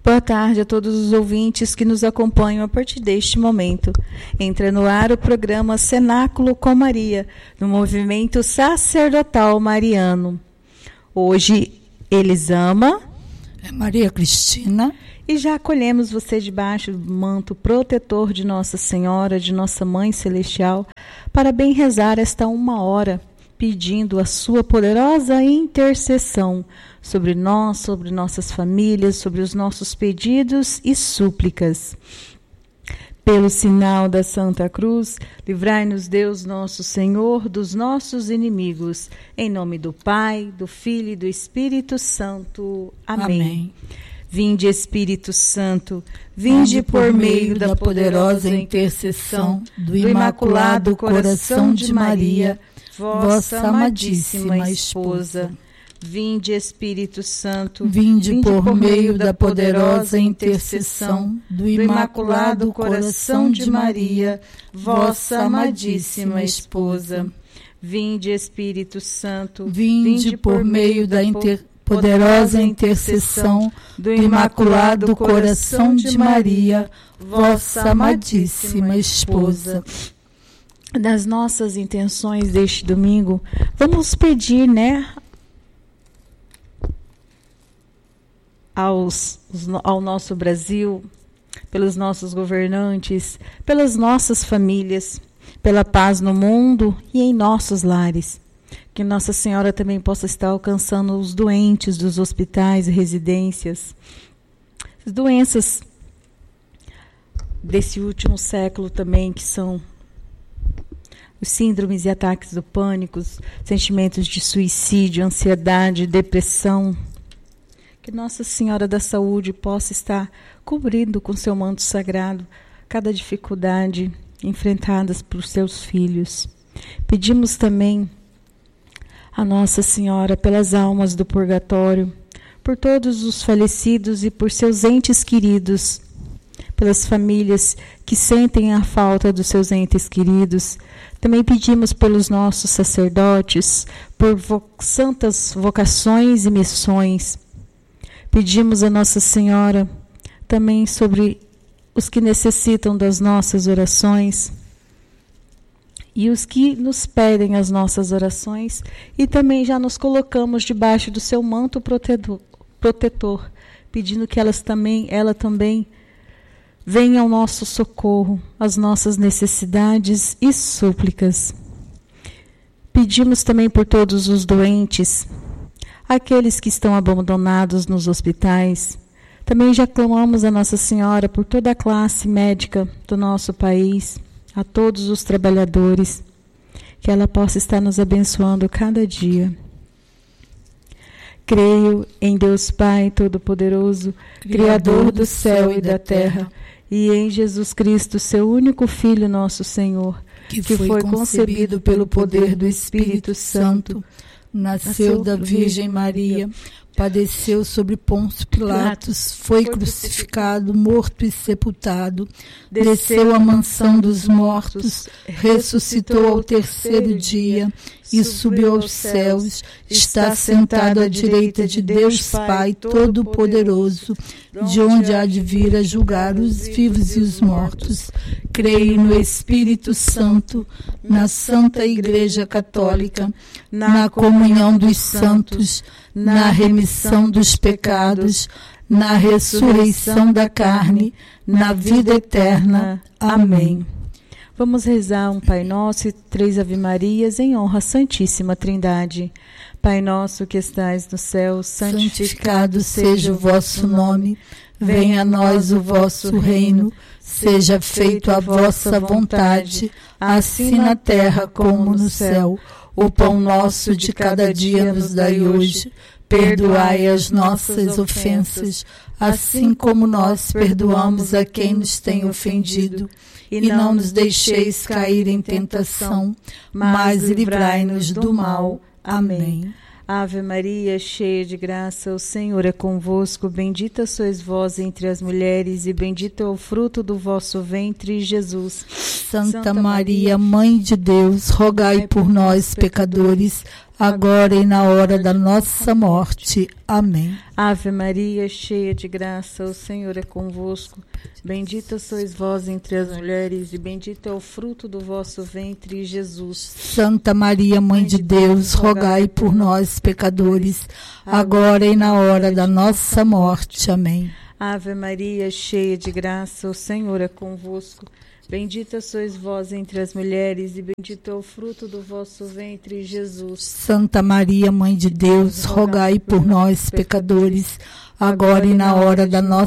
Boa tarde a todos os ouvintes que nos acompanham a partir deste momento. Entra no ar o programa Cenáculo com Maria, no movimento sacerdotal mariano. Hoje, Elisama, Maria Cristina, e já acolhemos você debaixo do manto protetor de Nossa Senhora, de Nossa Mãe Celestial, para bem rezar esta 1 hora, pedindo a sua poderosa intercessão sobre nós, sobre nossas famílias, sobre os nossos pedidos e súplicas. Pelo sinal da Santa Cruz, livrai-nos Deus nosso Senhor dos nossos inimigos. Em nome do Pai, do Filho e do Espírito Santo. Amém. Vinde, Espírito Santo, vinde por meio da poderosa intercessão do Imaculado Coração de Maria, vossa amadíssima esposa. Vinde, Espírito Santo, vinde por meio da poderosa intercessão do Imaculado Coração de Maria, vossa amadíssima esposa. Vinde, Espírito Santo, vinde por meio da poderosa intercessão do Imaculado Coração de Maria, vossa amadíssima esposa. Das nossas intenções deste domingo, vamos pedir, ao nosso Brasil, pelos nossos governantes, pelas nossas famílias, pela paz no mundo e em nossos lares. Que Nossa Senhora também possa estar alcançando os doentes dos hospitais e residências, as doenças desse último século também, que são os síndromes e ataques do pânico, sentimentos de suicídio, ansiedade, depressão. Que Nossa Senhora da Saúde possa estar cobrindo com seu manto sagrado cada dificuldade enfrentada por seus filhos. Pedimos também a Nossa Senhora pelas almas do purgatório, por todos os falecidos e por seus entes queridos, pelas famílias que sentem a falta dos seus entes queridos. Também pedimos pelos nossos sacerdotes, por santas vocações e missões. Pedimos a Nossa Senhora também sobre os que necessitam das nossas orações e os que nos pedem as nossas orações, e também já nos colocamos debaixo do seu manto protetor, pedindo que ela também venha ao nosso socorro, às nossas necessidades e súplicas. Pedimos também por todos os doentes, aqueles que estão abandonados nos hospitais. Também já clamamos a Nossa Senhora por toda a classe médica do nosso país, a todos os trabalhadores, que ela possa estar nos abençoando cada dia. Creio em Deus Pai Todo-Poderoso, Criador do céu e da terra, e em Jesus Cristo, seu único Filho, nosso Senhor, que foi concebido pelo poder do Espírito Santo, nasceu da Virgem Maria, padeceu sobre Pôncio Pilatos, foi crucificado, morto e sepultado, desceu à mansão dos mortos, ressuscitou ao terceiro dia e subiu aos céus, está sentado à direita de Deus Pai Todo-Poderoso, de onde há de vir a julgar os vivos e os mortos. Creio no Espírito Santo, na Santa Igreja Católica, na comunhão dos santos, na remissão dos pecados, na ressurreição da carne, na vida eterna. Amém. Vamos rezar um Pai Nosso e 3 Ave Marias em honra à Santíssima Trindade. Pai nosso que estais no céu, santificado seja o vosso nome. Venha a nós o vosso reino. Seja feito a vossa vontade, assim na terra como no céu. O pão nosso de cada dia nos dai hoje. Perdoai as nossas ofensas, assim como nós perdoamos a quem nos tem ofendido. E não nos deixeis cair em tentação, mas livrai-nos do mal. Amém. Ave Maria, cheia de graça, o Senhor é convosco. Bendita sois vós entre as mulheres, e bendito é o fruto do vosso ventre, Jesus. Santa Maria, Mãe de Deus, rogai por nós, pecadores, agora e na hora da nossa morte. Amém. Ave Maria, cheia de graça, o Senhor é convosco. Bendita sois vós entre as mulheres, e bendito é o fruto do vosso ventre, Jesus. Santa Maria, Mãe de Deus, rogai por nós, pecadores, agora e na hora da nossa morte. Amém. Ave Maria, cheia de graça, o Senhor é convosco. Bendita sois vós entre as mulheres, e bendito é o fruto do vosso ventre, Jesus. Santa Maria, Mãe de Deus, rogai por nós, pecadores, agora e na hora da nossa